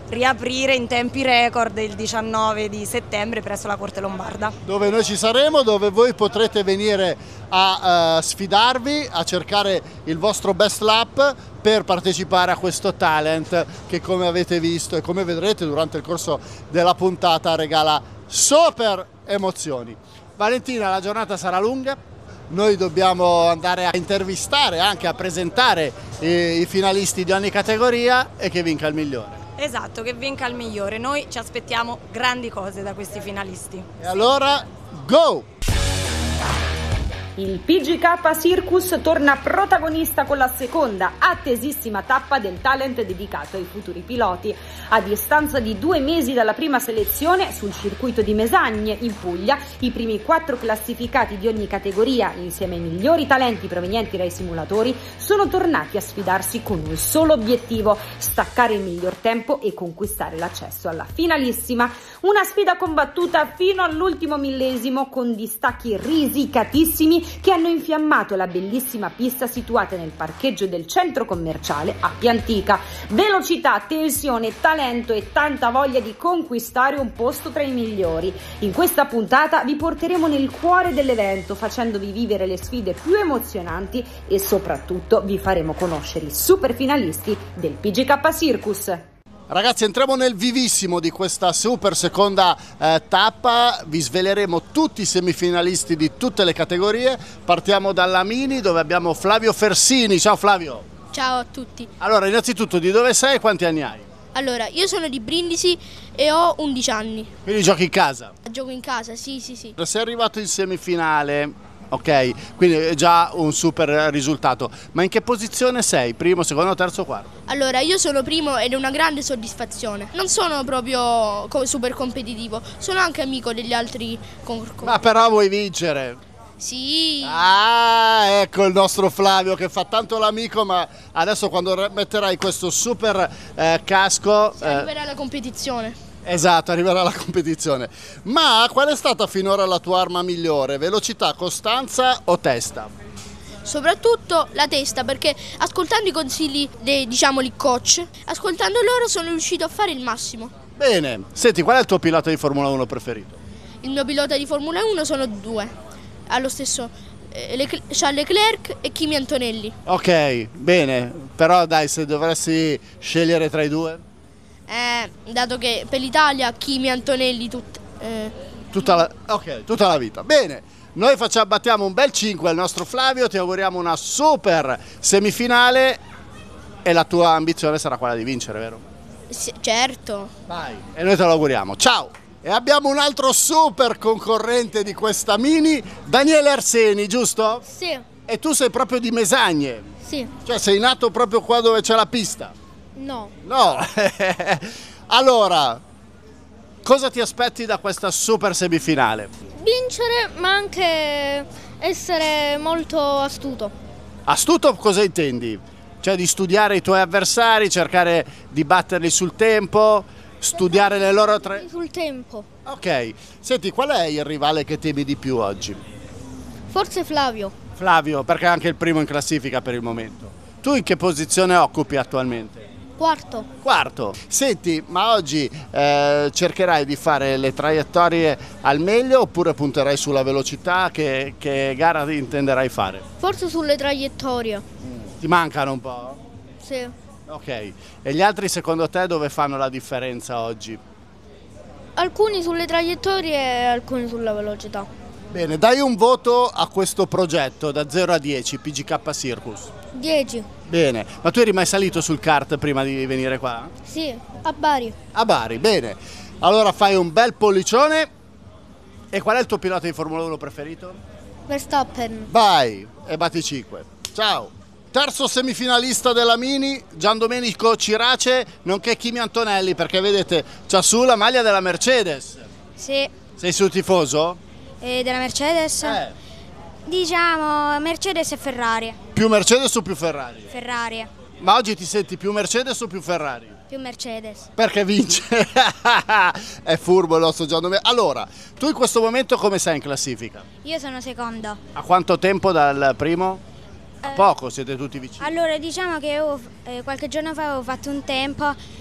riaprire in tempi record il 19 di settembre presso la Corte Lombarda. Dove noi ci saremo, dove voi potrete venire a sfidarvi, a cercare il vostro best lap per partecipare a questo talent che, come avete visto e come vedrete durante il corso della puntata, regala super emozioni. Valentina, la giornata sarà lunga, noi dobbiamo andare a intervistare, anche a presentare i finalisti di ogni categoria e che vinca il migliore. Esatto, che vinca il migliore. Noi ci aspettiamo grandi cose da questi finalisti. E allora, go! Il PGK Circus torna protagonista con la seconda attesissima tappa del talent dedicato ai futuri piloti. A distanza di 2 mesi dalla prima selezione, sul circuito di Mesagne, in Puglia, i primi 4 classificati di ogni categoria, insieme ai migliori talenti provenienti dai simulatori, sono tornati a sfidarsi con un solo obiettivo: staccare il miglior tempo e conquistare l'accesso alla finalissima. Una sfida combattuta fino all'ultimo millesimo, con distacchi risicatissimi che hanno infiammato la bellissima pista situata nel parcheggio del centro commerciale Appia Antica. Velocità, tensione, talento e tanta voglia di conquistare un posto tra i migliori. In questa puntata vi porteremo nel cuore dell'evento, facendovi vivere le sfide più emozionanti e soprattutto vi faremo conoscere i super finalisti del PGK Circus. Ragazzi, entriamo nel vivissimo di questa super seconda tappa, vi sveleremo tutti i semifinalisti di tutte le categorie. Partiamo dalla Mini, dove abbiamo Flavio Fersini. Ciao Flavio. Ciao a tutti. Allora, innanzitutto, di dove sei e quanti anni hai? Allora, io sono di Brindisi e ho 11 anni. Quindi giochi in casa? Gioco in casa, sì. Sei arrivato in semifinale, ok, quindi è già un super risultato. Ma in che posizione sei? Primo, secondo, terzo, quarto? Allora, io sono primo ed è una grande soddisfazione. Non sono proprio super competitivo, sono anche amico degli altri concorrenti. Ma però vuoi vincere? Sì. Ah, ecco il nostro Flavio che fa tanto l'amico, ma adesso quando metterai questo super casco... arriverà la competizione. Esatto, arriverà la competizione. Ma qual è stata finora la tua arma migliore? Velocità, costanza o testa? Soprattutto la testa, perché ascoltando i consigli dei, coach, ascoltando loro sono riuscito a fare il massimo. Bene, senti, qual è il tuo pilota di Formula 1 preferito? Il mio pilota di Formula 1 sono 2, allo stesso Charles Leclerc e Kimi Antonelli. Ok, bene, però dai, se dovessi scegliere tra i due? Dato che per l'Italia Kimi Antonelli tutta la vita. Bene, noi battiamo un bel 5 al nostro Flavio, ti auguriamo una super semifinale e la tua ambizione sarà quella di vincere, vero? Sì, certo. Vai, e noi te lo auguriamo. Ciao! E abbiamo un altro super concorrente di questa Mini, Daniele Arseni, giusto? Sì. E tu sei proprio di Mesagne? Sì. Cioè sei nato proprio qua dove c'è la pista? No. No. Allora, cosa ti aspetti da questa super semifinale? Vincere, ma anche essere molto astuto. Astuto cosa intendi? Cioè di studiare i tuoi avversari, cercare di batterli sul tempo, studiare le loro sul tempo. Ok, senti, qual è il rivale che temi di più oggi? Forse Flavio. Flavio, perché è anche il primo in classifica per il momento. Tu in che posizione occupi attualmente? Quarto. Quarto. Senti, ma oggi cercherai di fare le traiettorie al meglio oppure punterai sulla velocità? Che gara intenderai fare? Forse sulle traiettorie. Ti mancano un po'? Sì. Ok, e gli altri secondo te dove fanno la differenza oggi? Alcuni sulle traiettorie e alcuni sulla velocità. Bene, dai un voto a questo progetto da 0 a 10, PGK Circus. 10. Bene, ma tu eri mai salito sul kart prima di venire qua? Sì, a Bari. A Bari, bene. Allora fai un bel pollicione. E qual è il tuo pilota di Formula 1 preferito? Verstappen. Vai, e batti 5. Ciao. Terzo semifinalista della Mini, Giandomenico Cirace, nonché Kimi Antonelli, perché vedete c'ha su la maglia della Mercedes. Sì. Sei sul tifoso? Della Mercedes? Diciamo Mercedes e Ferrari. Più Mercedes o più Ferrari? Ferrari. Ma oggi ti senti più Mercedes o più Ferrari? Più Mercedes. Perché vince. È furbo il nostro Giandomenico. Allora, tu in questo momento come sei in classifica? Io sono seconda. A quanto tempo dal primo? A poco, siete tutti vicini. Allora, diciamo che qualche giorno fa avevo fatto un tempo